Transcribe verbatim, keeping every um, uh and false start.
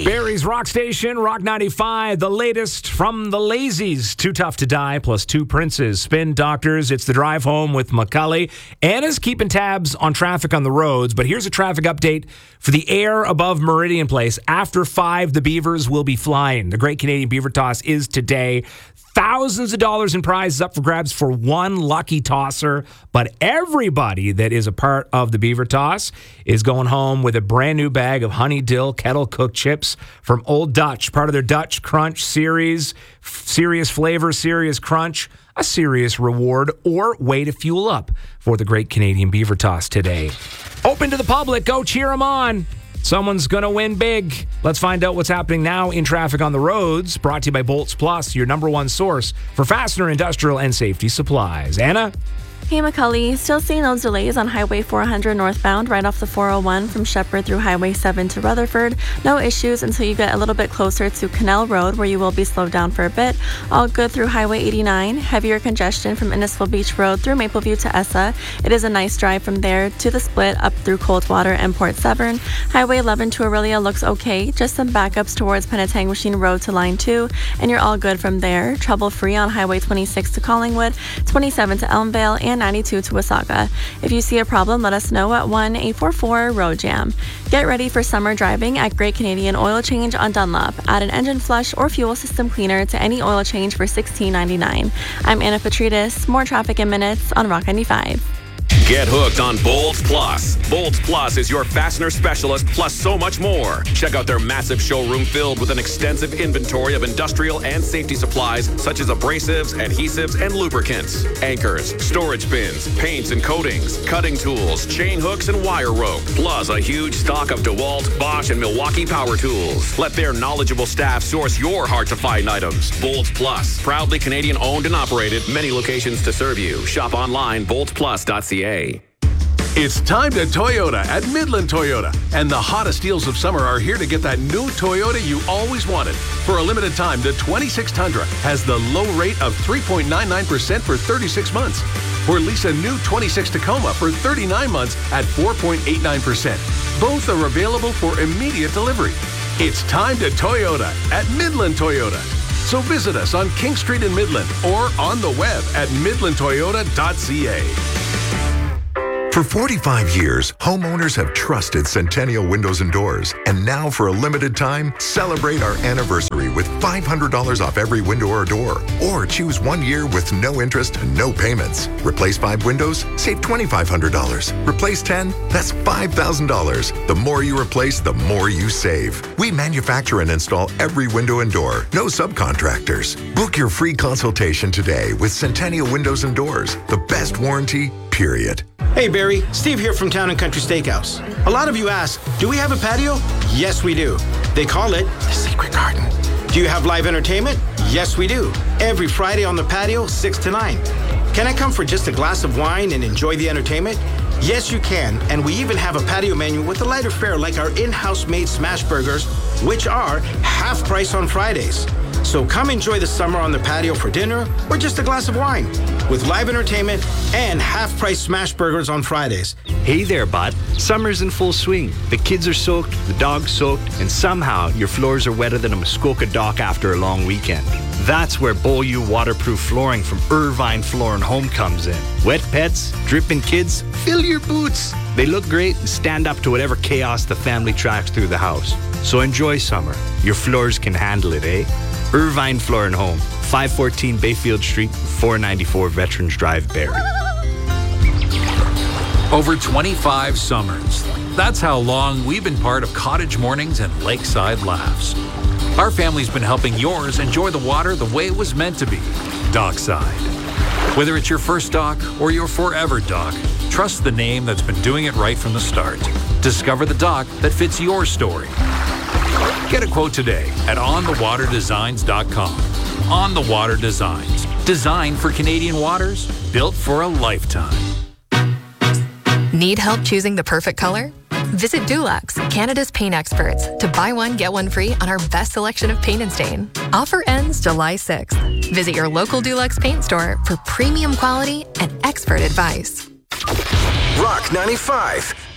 Barrie's Rock Station, Rock ninety-five, the latest from the Lazies. Too Tough to Die, plus Two Princes. Spin Doctors, it's the drive home with Macaulay. Anna's keeping tabs on traffic on the roads, but here's a traffic update for the air above Meridian Place. After five, the Beavers will be flying. The Great Canadian Beaver Toss is today. Thousands of dollars in prizes up for grabs for one lucky tosser. But everybody that is a part of the Beaver Toss is going home with a brand new bag of honey dill kettle cooked chips from Old Dutch, part of their Dutch Crunch series. Serious flavor, serious crunch, a serious reward, or way to fuel up for the Great Canadian Beaver Toss today. Open to the public. Go cheer them on. Someone's going to win big. Let's find out what's happening now in traffic on the roads. Brought to you by Bolts Plus, your number one source for fastener, industrial, and safety supplies. Anna? Hey, Macaulay. Still seeing those delays on Highway four hundred northbound right off the four oh one from Shepherd through Highway seven to Rutherford. No issues until you get a little bit closer to Canal Road, where you will be slowed down for a bit. All good through Highway eighty-nine. Heavier congestion from Innisfil Beach Road through Mapleview to Essa. It is a nice drive from there to the split up through Coldwater and Port Severn. Highway eleven to Aurelia looks okay. Just some backups towards Penetanguishene Road to Line two, and you're all good from there. Trouble-free on Highway twenty-six to Collingwood, twenty-seven to Elmvale, and ninety-two to Wasaga. If you see a problem, let us know at one eight four four road jam. Get ready for summer driving at Great Canadian Oil Change on Dunlop. Add an engine flush or fuel system cleaner to any oil change for sixteen ninety-nine. I'm Anna Petridis. More traffic in minutes on Rock ninety-five. Get hooked on Bolts Plus. Bolts Plus is your fastener specialist, plus so much more. Check out their massive showroom filled with an extensive inventory of industrial and safety supplies, such as abrasives, adhesives, and lubricants, anchors, storage bins, paints and coatings, cutting tools, chain hooks, and wire rope, plus a huge stock of DeWalt, Bosch, and Milwaukee power tools. Let their knowledgeable staff source your hard-to-find items. Bolts Plus, proudly Canadian-owned and operated, many locations to serve you. Shop online, bolts plus dot c a. It's time to Toyota at Midland Toyota. And the hottest deals of summer are here to get that new Toyota you always wanted. For a limited time, the twenty-six Tundra has the low rate of three point nine nine percent for thirty-six months. Or lease a new twenty-six Tacoma for thirty-nine months at four point eight nine percent. Both are available for immediate delivery. It's time to Toyota at Midland Toyota. So visit us on King Street in Midland or on the web at midland toyota dot c a. For forty-five years, homeowners have trusted Centennial Windows and Doors. And now, for a limited time, celebrate our anniversary with five hundred dollars off every window or door. Or choose one year with no interest and no payments. Replace five windows? Save twenty-five hundred dollars. Replace ten? That's five thousand dollars. The more you replace, the more you save. We manufacture and install every window and door. No subcontractors. Book your free consultation today with Centennial Windows and Doors. The best warranty, period. Hey Barry, Steve here from Town and Country Steakhouse. A lot of you ask, do we have a patio? Yes, we do. They call it the Secret Garden. Do you have live entertainment? Yes, we do. Every Friday on the patio, six to nine. Can I come for just a glass of wine and enjoy the entertainment? Yes, you can. And we even have a patio menu with a lighter fare like our in-house made smash burgers, which are half price on Fridays. So come enjoy the summer on the patio for dinner or just a glass of wine with live entertainment and half-price smash burgers on Fridays. Hey there, bud. Summer's in full swing. The kids are soaked, the dog's soaked, and somehow your floors are wetter than a Muskoka dock after a long weekend. That's where Beaulieu waterproof flooring from Irvine Floor and Home comes in. Wet pets, dripping kids, fill your boots. They look great and stand up to whatever chaos the family tracks through the house. So enjoy summer. Your floors can handle it, eh? Irvine Floor and Home, five fourteen Bayfield Street, four ninety-four Veterans Drive, Barrie. Over twenty-five summers. That's how long we've been part of Cottage Mornings and Lakeside Laughs. Our family's been helping yours enjoy the water the way it was meant to be, dockside. Whether it's your first dock or your forever dock, trust the name that's been doing it right from the start. Discover the dock that fits your story. Get a quote today at on the water designs dot com. On the Water Designs. Designed for Canadian waters, built for a lifetime. Need help choosing the perfect color? Visit Dulux, Canada's paint experts, to buy one, get one free on our best selection of paint and stain. Offer ends July sixth. Visit your local Dulux paint store for premium quality and expert advice. Rock ninety-five.